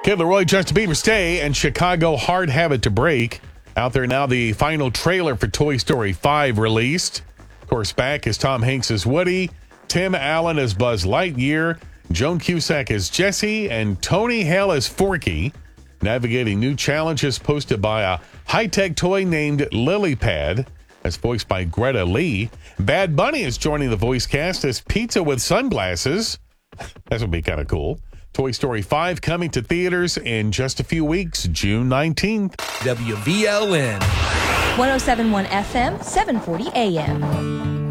Kid Laroi, Justin Bieber, Stay, and Chicago, Hard Habit to Break. Out there now, the final trailer for Toy Story 5 released. Of course, back is Tom Hanks as Woody, Tim Allen as Buzz Lightyear, Joan Cusack as Jessie, and Tony Hale as Forky, navigating new challenges posted by a high-tech toy named LilyPad, as voiced by Greta Lee. Bad Bunny is joining the voice cast as Pizza with Sunglasses. That would be kind of cool. Toy Story 5 coming to theaters in just a few weeks, June 19th. WVLN. 107.1 FM, 740 AM.